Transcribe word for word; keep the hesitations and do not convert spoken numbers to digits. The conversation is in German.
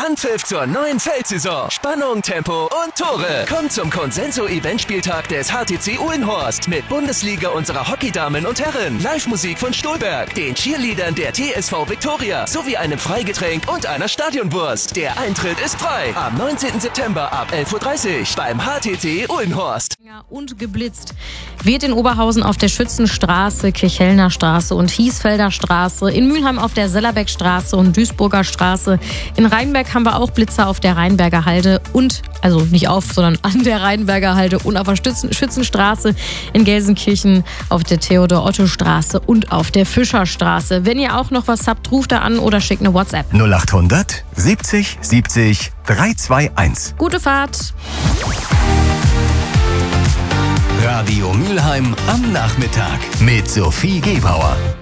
Anpfiff zur neuen Feldsaison. Spannung, Tempo und Tore. Kommt zum Consenso-Eventspieltag des H T C Uhlenhorst mit Bundesliga unserer Hockeydamen und Herren, Live-Musik von Stolberg, den Cheerleadern der T S V Viktoria sowie einem Freigetränk und einer Stadionwurst. Der Eintritt ist frei. Am neunzehnten September ab elf Uhr dreißig beim H T C Uhlenhorst. Und geblitzt wird in Oberhausen auf der Schützenstraße, Kirchhellner Straße und Hiesfelder Straße, in Mülheim auf der Sellerbeckstraße und Duisburger Straße. In Rheinberg haben wir auch Blitzer auf der Rheinberger Halde und, also nicht auf, sondern an der Rheinberger Halde und auf der Stützen, Schützenstraße, in Gelsenkirchen auf der Theodor-Otto-Straße und auf der Fischerstraße. Wenn ihr auch noch was habt, ruft da an oder schickt eine WhatsApp. null achthundert siebzig siebzig dreihunderteinundzwanzig. Gute Fahrt! Radio Mülheim am Nachmittag mit Sophie Gebauer.